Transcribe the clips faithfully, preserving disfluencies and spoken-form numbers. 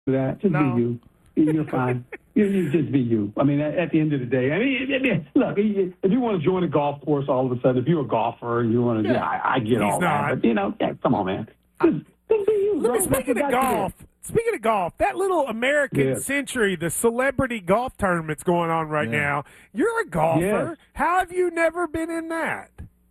that. Just No. be you. You're fine. you, you just be you. I mean, at, at the end of the day, I mean, it, it, look, if you want to join a golf course all of a sudden, if you're a golfer and you want to, yeah, yeah I, I get He's all not. that. But, you know, yeah, come on, man. Just, just be you, bro. Look, speaking of golf, speaking of golf, that little American Yeah. Century, the celebrity golf tournament's going on right Yeah. now. You're a golfer. Yes. How have you never been in that?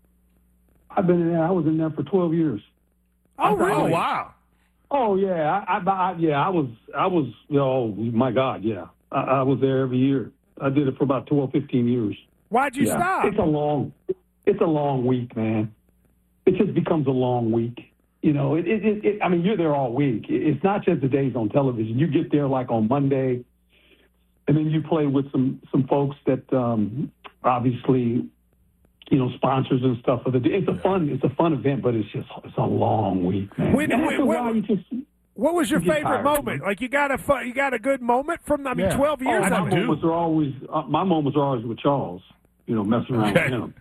I've been in there. I was in there for twelve years. Oh, Oh, really? Oh, wow. Oh yeah, I, I, I yeah, I was, I was, oh my God, yeah, I, I was there every year. I did it for about twelve, fifteen years. Why'd you yeah. stop? It's a long, it's a long week, man. It just becomes a long week. You know, it, it, it, it I mean, you're there all week. It, it's not just the days on television. You get there like on Monday, and then you play with some some folks that um, obviously, you know, sponsors and stuff for the day. It's a fun, it's a fun event, but it's just it's a long week, man. When- And when- after a when- while, you just What was your You get favorite tired. moment? Like you got a fu- you got a good moment from I mean Yeah. twelve years. Oh, I my do. moments are always uh, my moments are always with Charles. You know, messing around Okay. with him.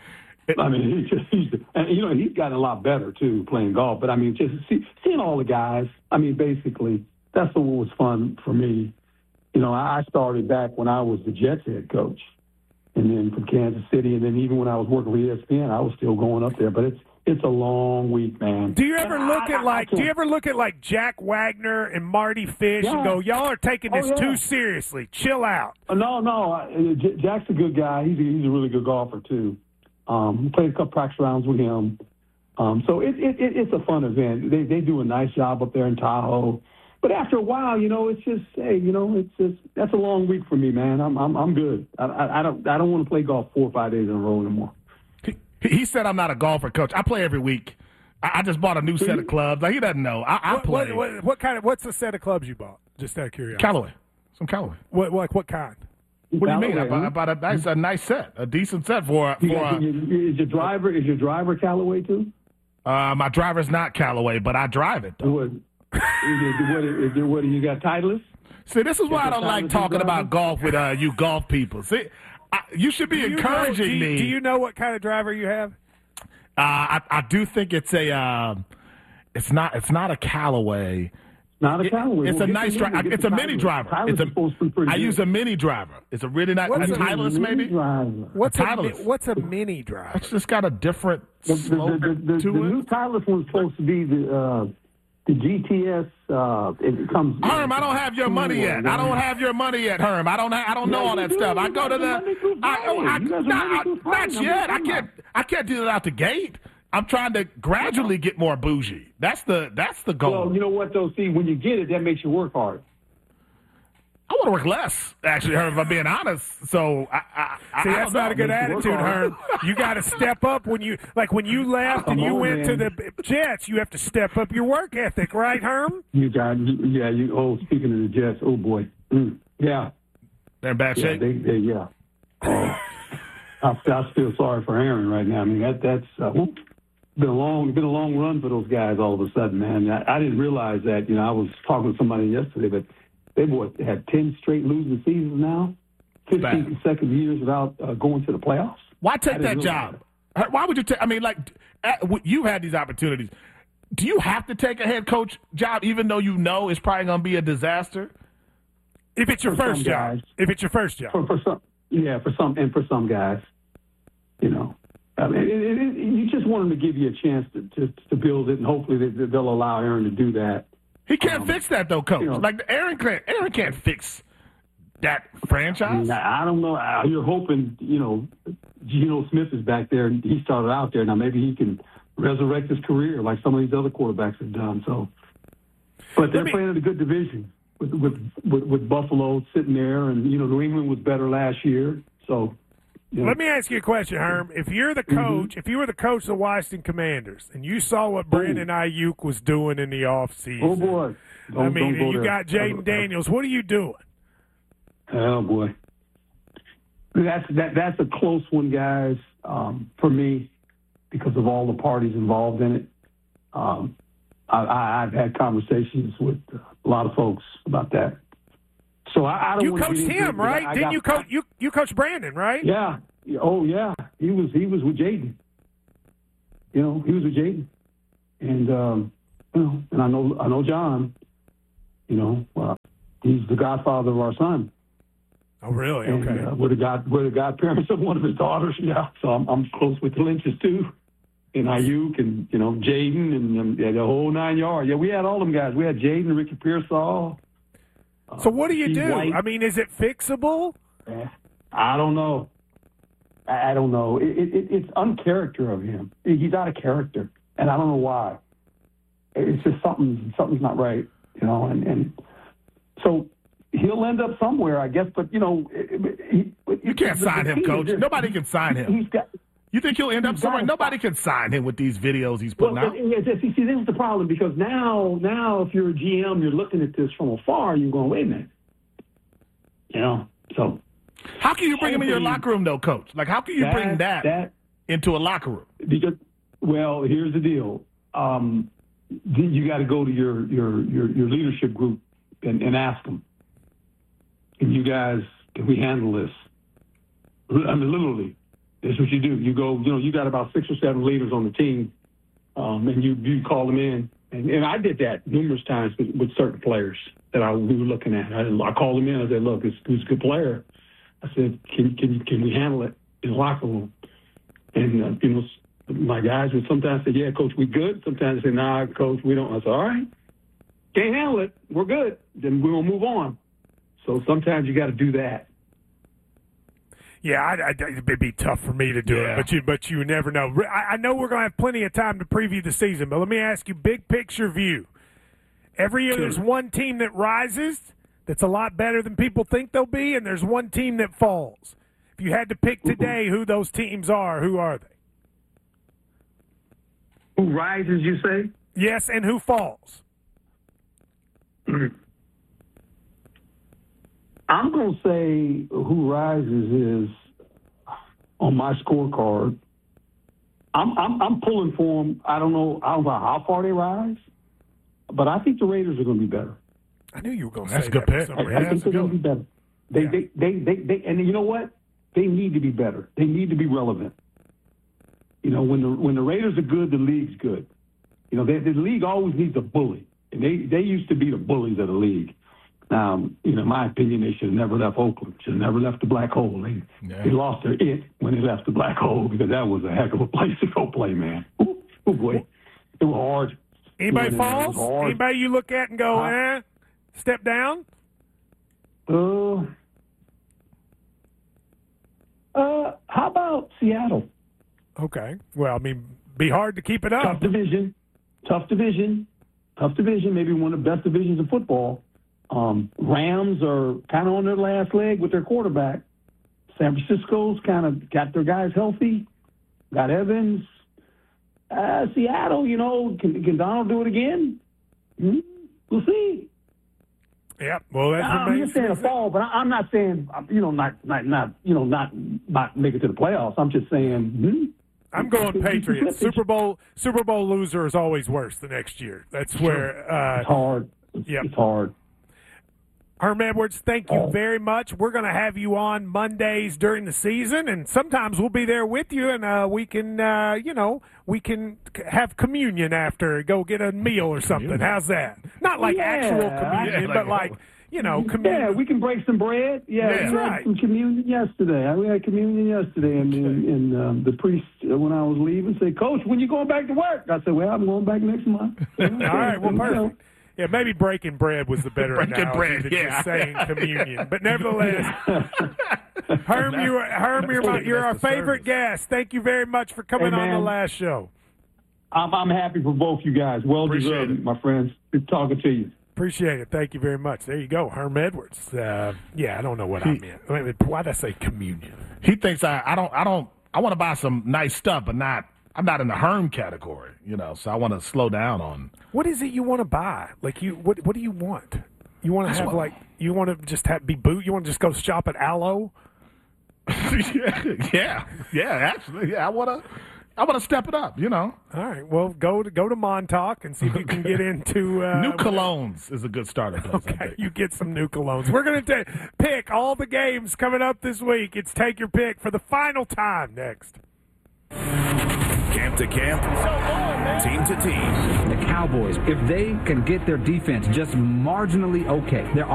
I mean, he's just he's and you know he's gotten a lot better too playing golf. But I mean, just see, seeing all the guys. I mean, basically that's what was fun for me. You know, I started back when I was the Jets head coach, and then from Kansas City, and then even when I was working for E S P N, I was still going up there. But it's it's a long week, man. Do you ever And look I- at I- like I do you can't- ever look at like Jack Wagner and Marty Fish and Yeah. go, y'all are taking Oh, this yeah. too seriously. Chill out. Uh, No, no. uh, J- Jack's a good guy. He's a, he's a really good golfer too. Um, played a couple practice rounds with him. Um, so it, it, it, it's a fun event. They they do a nice job up there in Tahoe. But after a while, you know, it's just hey, you know, it's just that's a long week for me, man. I'm I'm I'm good. I, I, I don't I don't want to play golf four or five days in a row anymore. He, he said I'm not a golfer, coach. I play every week. I, I just bought a new set of clubs. Like, he doesn't know. I, I What, play. what, what, what kind of what's the set of clubs you bought? Just out of curiosity. Callaway. Some Callaway. What like what kind? What do you mean? I Callaway, bought, huh? I bought a, that's a nice set, a decent set for You for. got- Uh, you- is your driver is your driver Callaway too? uh, my driver's not Callaway, but I drive it though. What? Is it, what, is it, what, you got Titleist? See, this is why I Is it don't like Titleist talking driver? about golf with uh, you golf people. See, I, you should be Do you know- encouraging do you, me. Do you know what kind of driver you have? Uh, I, I do think it's a. Uh, it's not. It's not a Callaway. Not a It- Callaway. it's Well, a get nice the driver. mini, get It's the a mini Titleist. driver. Titleist It's is supposed to be a, pretty I good. use a mini driver. It's a really nice. What's A a Titleist, Mini maybe. driver. What's a, mi- Titleist. what's a mini driver? It's just got a different The, the, slope the, the, to the it. new Titleist one's supposed to be the uh, the G T S. Uh, it comes. Herm, I don't have your money yet. I don't have your money yet, Herm. I don't. Ha- I don't know Yeah, all you that do. stuff. I You go guys to are the. running through I, oh, I, Friday. You guys are not, running through not Friday. yet. I'm I talking can't. I can't do it out the gate. I'm trying to gradually get more bougie. That's the. That's the goal. Well, you know what though? See, when you get it, that makes you work hard. I want to work less, actually, Herm, if I'm being honest. So, I, I, I See, I that's don't not a know. good Makes you attitude, work hard. Herm. You got to step up when you like when you left and Come you on, went to man. the Jets. You have to step up your work ethic, right, Herm? You got, yeah. You. Oh, speaking of the Jets, oh boy, mm, yeah, They're in bad yeah, shape. they, they, yeah. Oh, I, I feel sorry for Aaron right now. I mean, that that's uh, been a long, been a long run for those guys. All of a sudden, man, I, I didn't realize that. You know, I was talking to somebody yesterday, but they what had ten straight losing seasons now, fifteen Bad. consecutive years without uh, going to the playoffs. Why I take didn't that realize job? Her- Why would you take? I mean, like, at, w- you've had these opportunities. Do you have to take a head coach job, even though you know it's probably going to be a disaster? If it's your For first some job, guys. if it's your first job, For, for some, yeah, for some, and for some guys, you know, I mean, it, it, it, you just want them to give you a chance to to, to build it, and hopefully they, they'll allow Aaron to do that. He can't Um, fix that, though, coach. you know- like, Aaron can't, Aaron can't fix that I, franchise. mean, I I don't know. Uh, You're hoping, you know, Geno Smith is back there, and he started out there. Now maybe he can resurrect his career like some of these other quarterbacks have done. So, but they're me- playing in a good division with, with with with Buffalo sitting there, and you know, New England was better last year. So, you know, let me ask you a question, Herm. If you're the coach, if you were the coach of the Washington Commanders, and you saw what Brandon Ayuk was doing in the offseason, oh boy, don't, I mean, don't go you there. got Jaden Daniels. What are you doing? Oh boy, that's that that's a close one, guys. Um, for me, because of all the parties involved in it, um, I, I, I've had conversations with a lot of folks about that. So I, I don't. You wanna coached get into it, him, but right? I- I Didn't got- you coach you you coach Brandon, right? Yeah. Oh yeah. He was he was with Jaden. You know, he was with Jaden, and um, you know, and I know I know John. You know, uh, he's the godfather of our son. Oh, really? And, Okay. uh, we're the god, we're the godparents of one of his daughters. Yeah, so I'm, I'm close with the Lynches too, and Ayuk, and you know Jaden, and um, yeah, the whole nine yards. Yeah, we had all them guys. We had Jaden, Ricky Pearsall. Uh, So what do you Steve do? White. I mean, is it fixable? Eh, I don't know. I I don't know. It, it, it's uncharacter of him. He's out of character, and I don't know why. It's just something. Something's not right, you know. And, and so he'll end up somewhere, I guess. But you know, he, You can't the- sign the him, key Coach. is- Nobody can sign him. He's got. You think he'll end up He's somewhere? got- Nobody can sign him with these videos he's Well, putting out. yeah, yeah, see, see, this is the problem because now, now, if you're a G M, you're looking at this from afar. You're going, wait a minute, you know. So How can you bring him in your locker room, though, Coach? Like, how can you bring that, that into a locker room? because, well, here's the deal. Um, then you got to go to your your your, your leadership group and, and ask them, can you guys, can we handle this? I mean, literally, that's what you do. You go, you know, you got about six or seven leaders on the team, um, and you you call them in. And, and I did that numerous times with, with certain players that I we were looking at. I, I called them in. I said, look, this who's a good player. I said, can can can we handle it in the locker room? And uh, you know, my guys would sometimes say, yeah, coach, we good. Sometimes they say, nah, coach, we don't. I said, all right, can't handle it. We're good. Then we'll move on. So sometimes you got to do that. Yeah, I, I, it'd be tough for me to do Yeah. it, but you, but you never know. I, I know we're going to have plenty of time to preview the season, but let me ask you, big picture view. Every year, there's one team that rises that's a lot better than people think they'll be, and there's one team that falls. If you had to pick today who those teams are, who are they? Who rises, you say? Yes, and who falls? I'm going to say who rises is on my scorecard. I'm, I'm I'm pulling for them. I don't know. I don't know how far they rise, but I think the Raiders are going to be better. I knew you were going to That's say a good that for pick. some I, reason. I Yeah, think that's they're a going to be better. They, Yeah. they, they, they, they, and you know what? They need to be better. They need to be relevant. You know, when the when the Raiders are good, the league's good. You know, they, the league always needs a bully, and they they used to be the bullies of the league. Now, you know, in my opinion, they should have never left Oakland. Should have never left the black hole. They, Yeah. they lost their it when they left the black hole because that was a heck of a place to go play, man. Ooh, oh boy, it was hard. Anybody It was falls? hard. Anybody you look at and go, Huh? eh, step down? Uh, uh, how about Seattle? Okay. Well, I mean, be hard to keep it Tough up. division, tough division, tough division. Maybe one of the best divisions of football. Um, Rams are kind of on their last leg with their quarterback. San Francisco's kind of got their guys healthy. Got Evans. Uh, Seattle, you know, can, can Donald do it again? Hmm? We'll see. Yep. Well, that I'm remains just saying a fall, but I, I'm not saying you know not not not you know not not make it to the playoffs. I'm just saying. Hmm? I'm going Patriots. Super Bowl Super Bowl loser is always worse the next year. That's where uh, It's hard. It's, Yep. it's hard. Herm Edwards, thank you Oh. very much. We're going to have you on Mondays during the season, and sometimes we'll be there with you, and uh, we can, uh, you know, we can c- have communion after, go get a meal or something. How's that? Not like Yeah. actual communion, Yeah, but like- like, you know, Yeah, communion. we can break some bread. Yeah, Yeah. we Right. had some communion yesterday. We had communion yesterday, and, and, and um, the priest, uh, when I was leaving, said, "Coach, when you going back to work?" I said, "Well, I'm going back next month." All right, well, perfect. Yeah, maybe breaking bread was the better Breaking analogy bread, than yeah. just saying communion. But nevertheless, Herm, you, Herm, you're, my, you're our That's the favorite service. guest. Thank you very much for coming Hey, on the man. last show. I'm, I'm happy for both you guys. Well Appreciate deserved, it. my friends. Good talking to you. Appreciate it. Thank you very much. There you go, Herm Edwards. Uh, yeah, I don't know what I meant. I mean, why'd I say communion? He thinks I, I don't I don't I want to buy some nice stuff, but not I'm not in the Herm category, you know. So I want to slow down on. What is it you want to buy? Like you, what? What do you want? You want to That's have what- like you want to just have be boot? You want to just go shop at Aloe? yeah, yeah, actually, yeah. I want to I want to step it up, you know. All right. Well, go to go to Montauk and see if you can get into uh, New colognes is a good starter place. I Okay, think. you get some new colognes. We're going to pick all the games coming up this week. It's Take Your Pick for the final time next. Camp to camp, team to team. The Cowboys, if they can get their defense just marginally okay, they're